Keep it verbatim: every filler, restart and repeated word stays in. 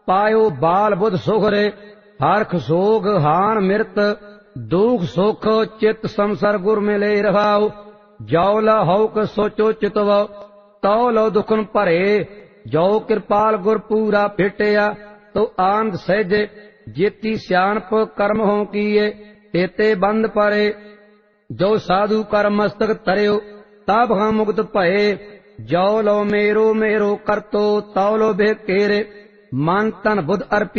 ਪਾਇਓ ਬਾਲ ਬੁੱਧ ਸੁਖਰੇ ਹਰਖ ਸੋਗ ਹਾਨ ਮਿਰਤ ਦੁਖ ਸੁਖ ਚਿਤ ਸੰਸਰ ਗੁਰ ਮਿਲੇ ਰਹਾਉ ਜੋ ਲਾ ਹਉਕ ਸੋਚੋ ਚਿਤਵ ਤਉ ਲੋ ਦੁਖਨ ਭਰੇ ਜੋ ਕਿਰਪਾਲ ਗੁਰ ਪੂਰਾ ਭੇਟਿਆ ਤੋ ਆਨੰਦ ਸਹਿਜੇ ਜੇਤੀ ਸਿਆਣਪ ਕਰਮ ਹੋ ਕੀਏ ਤੇਤੇ ਬੰਦ ਪਰੇ ਜੋ ਸਾਧੂ ਕਰ ਮਸਤਕ ਤਰਿਓ ਤਬ ਹਾਂ ਮੁਕਤ ਭਏ ਜੋ ਲੋ ਮੇਰੋ ਮੇਰੋ ਕਰਤੋ ਤਉ ਲੋ ਬੇ ਕੇਰੇ ਮਨ ਤਨ ਬੁੱਧ ਅਰਪੀ